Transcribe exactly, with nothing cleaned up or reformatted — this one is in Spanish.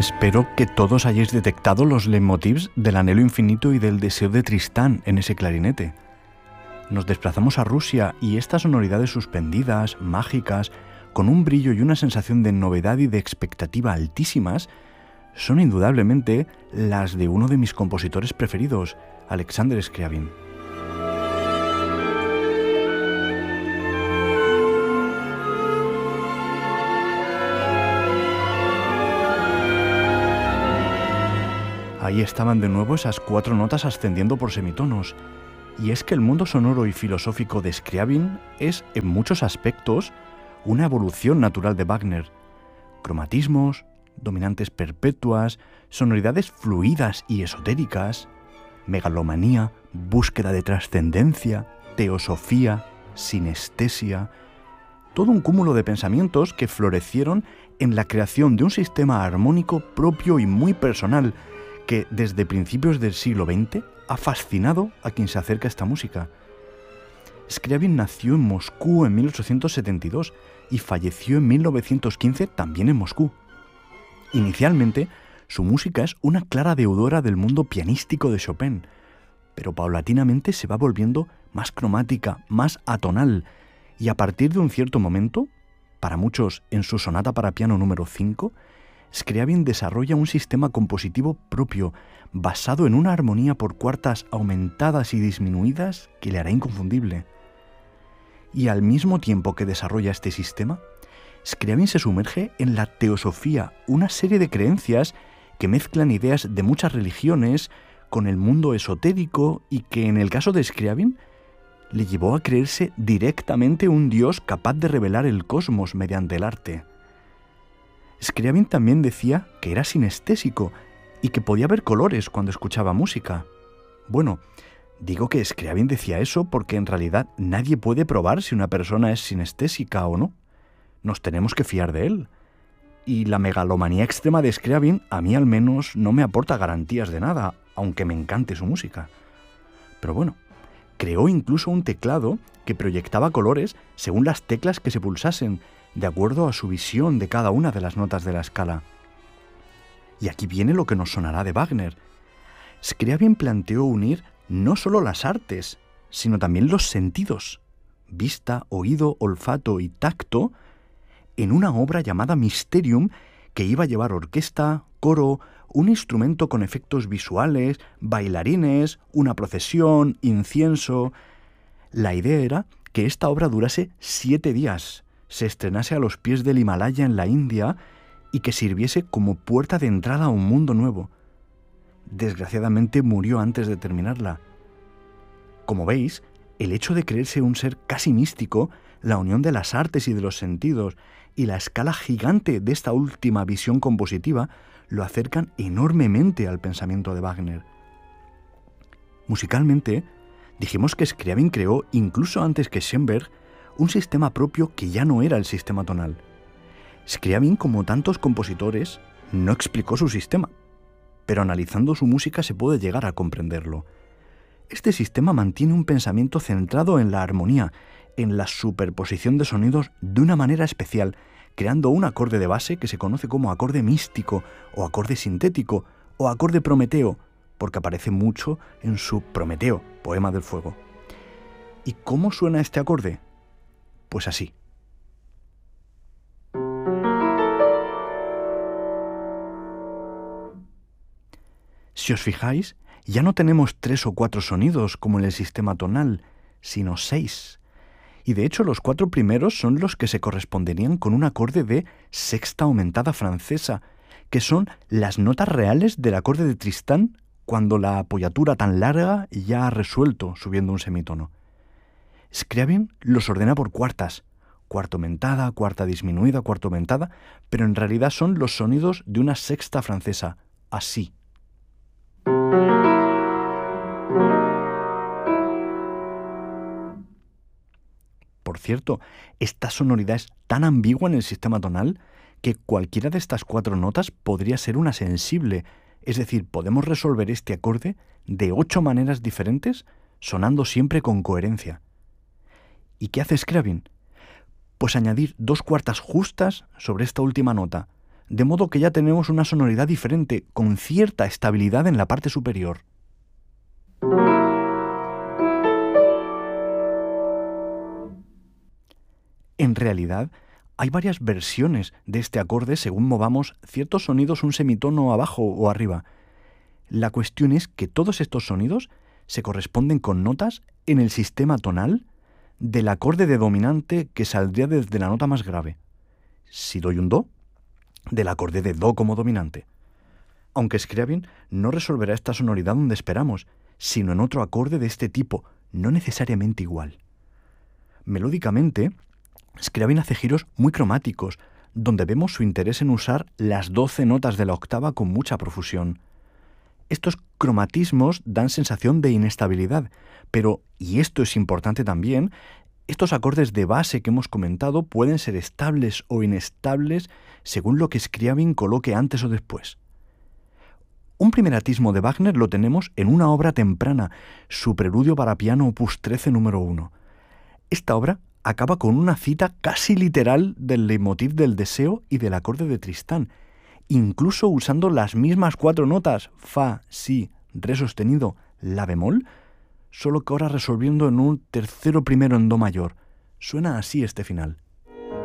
Espero que todos hayáis detectado los leitmotivs del anhelo infinito y del deseo de Tristán en ese clarinete. Nos desplazamos a Rusia y estas sonoridades suspendidas, mágicas, con un brillo y una sensación de novedad y de expectativa altísimas, son indudablemente las de uno de mis compositores preferidos, Alexander Scriabin. Ahí estaban de nuevo esas cuatro notas ascendiendo por semitonos. Y es que el mundo sonoro y filosófico de Scriabin es, en muchos aspectos, una evolución natural de Wagner. Cromatismos, dominantes perpetuas, sonoridades fluidas y esotéricas, megalomanía, búsqueda de trascendencia, teosofía, sinestesia, todo un cúmulo de pensamientos que florecieron en la creación de un sistema armónico propio y muy personal que desde principios del siglo veinte ha fascinado a quien se acerca a esta música. Scriabin nació en Moscú en mil ochocientos setenta y dos y falleció en mil novecientos quince también en Moscú. Inicialmente, su música es una clara deudora del mundo pianístico de Chopin, pero paulatinamente se va volviendo más cromática, más atonal, y a partir de un cierto momento, para muchos en su sonata para piano número cinco, Scriabin desarrolla un sistema compositivo propio, basado en una armonía por cuartas aumentadas y disminuidas que le hará inconfundible. Y al mismo tiempo que desarrolla este sistema, Scriabin se sumerge en la teosofía, una serie de creencias que mezclan ideas de muchas religiones con el mundo esotérico y que, en el caso de Scriabin, le llevó a creerse directamente un dios capaz de revelar el cosmos mediante el arte. Scriabin también decía que era sinestésico y que podía ver colores cuando escuchaba música. Bueno, digo que Scriabin decía eso porque en realidad nadie puede probar si una persona es sinestésica o no. Nos tenemos que fiar de él. Y la megalomanía extrema de Scriabin a mí al menos no me aporta garantías de nada, aunque me encante su música. Pero bueno, creó incluso un teclado que proyectaba colores según las teclas que se pulsasen, de acuerdo a su visión de cada una de las notas de la escala. Y aquí viene lo que nos sonará de Wagner. Scriabin planteó unir no solo las artes, sino también los sentidos, vista, oído, olfato y tacto, en una obra llamada Mysterium, que iba a llevar orquesta, coro, un instrumento con efectos visuales, bailarines, una procesión, incienso. La idea era que esta obra durase siete días, se estrenase a los pies del Himalaya en la India y que sirviese como puerta de entrada a un mundo nuevo. Desgraciadamente murió antes de terminarla. Como veis, el hecho de creerse un ser casi místico, la unión de las artes y de los sentidos y la escala gigante de esta última visión compositiva lo acercan enormemente al pensamiento de Wagner. Musicalmente, dijimos que Scriabin creó, incluso antes que Schoenberg, un sistema propio que ya no era el sistema tonal. Scriabin, como tantos compositores, no explicó su sistema, pero analizando su música se puede llegar a comprenderlo. Este sistema mantiene un pensamiento centrado en la armonía, en la superposición de sonidos de una manera especial, creando un acorde de base que se conoce como acorde místico, o acorde sintético, o acorde prometeo, porque aparece mucho en su Prometeo, Poema del Fuego. ¿Y cómo suena este acorde? Pues así. Si os fijáis, ya no tenemos tres o cuatro sonidos como en el sistema tonal, sino seis. Y de hecho los cuatro primeros son los que se corresponderían con un acorde de sexta aumentada francesa, que son las notas reales del acorde de Tristán cuando la apoyatura tan larga ya ha resuelto subiendo un semitono. Scriabin los ordena por cuartas, cuarta aumentada, cuarta disminuida, cuarta aumentada, pero en realidad son los sonidos de una sexta francesa, así. Por cierto, esta sonoridad es tan ambigua en el sistema tonal que cualquiera de estas cuatro notas podría ser una sensible, es decir, podemos resolver este acorde de ocho maneras diferentes, sonando siempre con coherencia. ¿Y qué hace Scriabin? Pues añadir dos cuartas justas sobre esta última nota, de modo que ya tenemos una sonoridad diferente, con cierta estabilidad en la parte superior. En realidad, hay varias versiones de este acorde según movamos ciertos sonidos un semitono abajo o arriba. La cuestión es que todos estos sonidos se corresponden con notas en el sistema tonal del acorde de dominante que saldría desde la nota más grave. Si doy un do, del acorde de do como dominante. Aunque Scriabin no resolverá esta sonoridad donde esperamos, sino en otro acorde de este tipo, no necesariamente igual. Melódicamente, Scriabin hace giros muy cromáticos, donde vemos su interés en usar las doce notas de la octava con mucha profusión. Estos cromatismos dan sensación de inestabilidad, pero, y esto es importante también, estos acordes de base que hemos comentado pueden ser estables o inestables según lo que Scriabin coloque antes o después. Un primer atismo de Wagner lo tenemos en una obra temprana, su Preludio para piano opus trece número uno. Esta obra acaba con una cita casi literal del leitmotiv del deseo y del acorde de Tristán, incluso usando las mismas cuatro notas, fa, si, re sostenido, la bemol, solo que ahora resolviendo en un tercero primero en do mayor. Suena así este final.